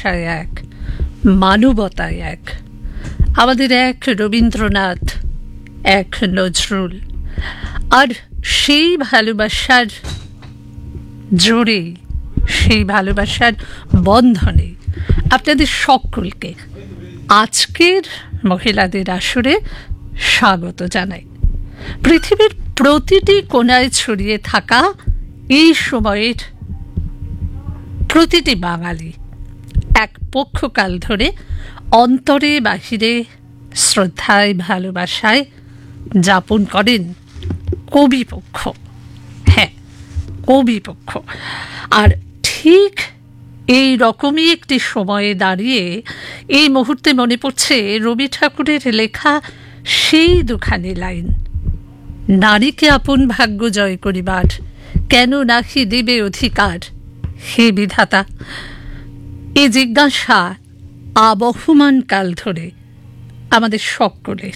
ভালোবাসায় এক, মানবতায় এক। আমাদের এক রবীন্দ্রনাথ, এক নজরুল, আর সেই ভালোবাসার জোরে, সেই ভালোবাসার বন্ধনে আপনাদের সকলকে আজকের মহিলাদের আসরে স্বাগত জানাই। পৃথিবীর প্রতিটি কোণায় ছড়িয়ে থাকা এই সময়ের প্রতিটি বাঙালি এক পক্ষকাল ধরে অন্তরে বাহিরে শ্রদ্ধায় ভালোবাসায় যাপন করেন কবিপক্ষ। হ্যাঁ, কবিপক্ষ। আর ঠিক এই রকমই একটি সময়ে দাঁড়িয়ে এই মুহূর্তে মনে পড়ছে রবি ঠাকুরের লেখা সেই দুখানি লাইন, নারীকে আপন ভাগ্য জয় করিবার কেন নাহি দেবে অধিকার হে বিধাতা। এই জিজ্ঞাসা আবহমান কাল ধরে আমাদের সকলের।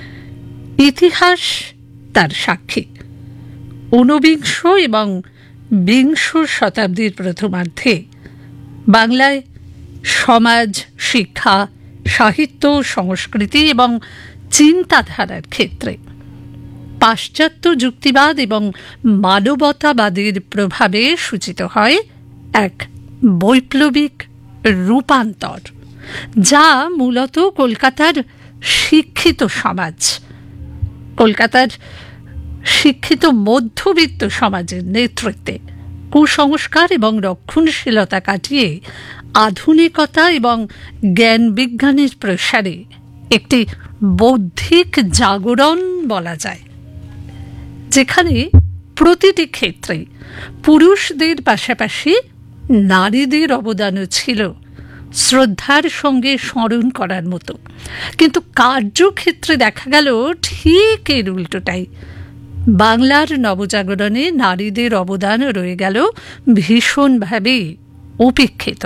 ইতিহাস তার সাক্ষী। ঊনবিংশ এবং বিংশ শতাব্দীর প্রথমার্ধে বাংলায় সমাজ, শিক্ষা, সাহিত্য, সংস্কৃতি এবং চিন্তাধারার ক্ষেত্রে পাশ্চাত্য যুক্তিবাদ এবং মানবতাবাদের প্রভাবে সূচিত হয় এক বৈপ্লবিক রূপান্তর, যা মূলত কলকাতার শিক্ষিত সমাজ, কলকাতার শিক্ষিত মধ্যবিত্ত সমাজের নেতৃত্বে কুসংস্কার এবং রক্ষণশীলতা কাটিয়ে আধুনিকতা এবং জ্ঞান বিজ্ঞানের প্রসারে একটি বৌদ্ধিক জাগরণ বলা যায়, যেখানে প্রতিটি ক্ষেত্রে পুরুষদের পাশাপাশি নারীদের অবদানও ছিল শ্রদ্ধার সঙ্গে স্মরণ করার মতো। কিন্তু কার্যক্ষেত্রে দেখা গেল ঠিক এর উল্টোটাই। বাংলার নবজাগরণে নারীদের অবদান রয়ে গেল ভীষণভাবে উপেক্ষিত।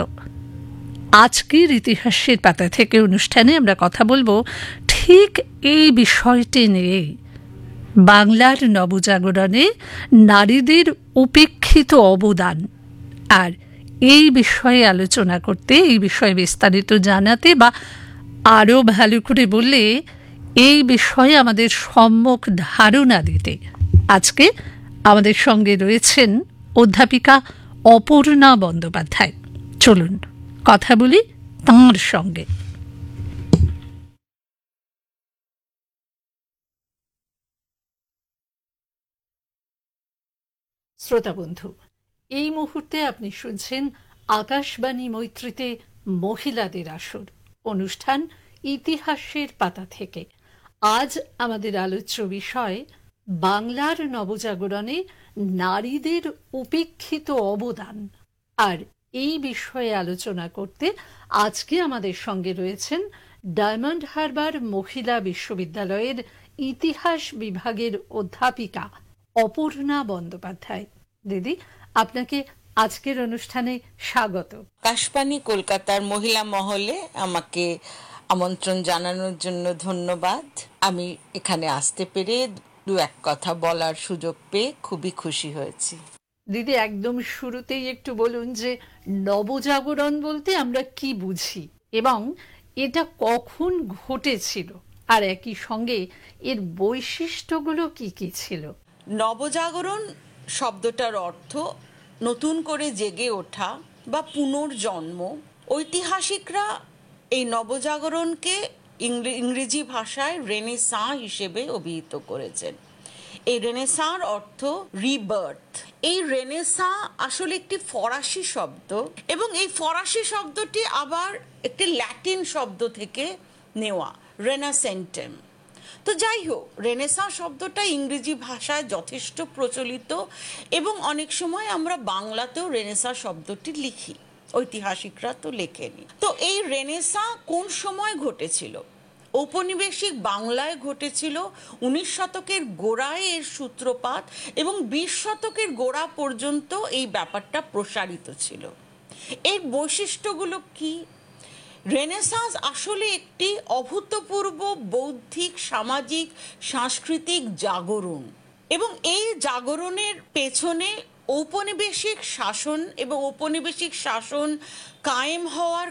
আজকের ইতিহাসের পাতা থেকে অনুষ্ঠানে আমরা কথা বলবো ঠিক এই বিষয়টি নিয়ে। বাংলার নবজাগরণে নারীদের উপেক্ষিত অবদান, আর এই বিষয়ে আলোচনা করতে, এই বিষয়ে বিস্তারিত জানাতে বা আরও ভালো করে বললে এই বিষয়ে আমাদের সম্যক ধারণা দিতে আজকে আমাদের সঙ্গে রয়েছেন অধ্যাপিকা অপর্ণা বন্দ্যোপাধ্যায়। চলুন কথা বলি তাঁর সঙ্গে। শ্রোতা বন্ধু, এই মুহূর্তে আপনি শুনছেন আকাশবাণী মৈত্রীতে মহিলাদের আসর অনুষ্ঠান ইতিহাসের পাতা থেকে। আজ আমাদের আলোচ্য বিষয় বাংলার নবজাগরণে নারীদের উপেক্ষিত অবদান। আর এই বিষয়ে আলোচনা করতে আজকে আমাদের সঙ্গে রয়েছেন ডায়মন্ড হারবার মহিলা বিশ্ববিদ্যালয়ের ইতিহাস বিভাগের অধ্যাপিকা অপর্ণা বন্দ্যোপাধ্যায়। দিদি, আপনাকে আজকের অনুষ্ঠানে স্বাগত। আকাশবাণী কলকাতার মহিলা মহলে আমাকে আমন্ত্রণ জানানোর জন্য ধন্যবাদ। আমি এখানে আসতে পেরে দু এক কথা বলার সুযোগ পেয়ে খুবই খুশি হয়েছি। দিদি, একদম শুরুতেই একটু বলুন যে নবজাগরণ বলতে আমরা কি বুঝি এবং এটা কখন ঘটেছিল, আর একই সঙ্গে এর বৈশিষ্ট্যগুলো কি কি ছিল। নবজাগরণ শব্দটার অর্থ নতুন করে জেগে ওঠা বা পুনর্জন্ম। ঐতিহাসিকরা এই নবজাগরণকে ইংরেজি ভাষায় রেনেসাঁ হিসেবে অভিহিত করেছেন। এই রেনেসাঁর অর্থ রিবার্থ। এই রেনেসাঁ আসলে একটি ফরাসি শব্দ এবং এই ফরাসি শব্দটি আবার একটি ল্যাটিন শব্দ থেকে নেওয়া, রেনাসেন্টেম। তো যাই হোক, রেনেসাঁ শব্দটা ইংরেজি ভাষায় যথেষ্ট প্রচলিত এবং অনেক সময় আমরা বাংলাতেও রেনেসাঁ শব্দটি লিখি, ঐতিহাসিকরা তো লেখেনি। তো এই রেনেসাঁ কোন সময় ঘটেছিল? ঔপনিবেশিক বাংলায় ঘটেছিল 19 শতকের গোড়ায় এর সূত্রপাত এবং 20 শতকের গোড়া পর্যন্ত এই ব্যাপারটা প্রসারিত ছিল। এর বৈশিষ্ট্যগুলো কি? রেনেসাঁস আসলে একটি অভূতপূর্ব বৌদ্ধিক, সামাজিক, সাংস্কৃতিক জাগরণ এবং এই জাগরণের পেছনে ঔপনিবেশিক শাসন এবং ঔপনিবেশিক শাসন কায়েম হওয়ার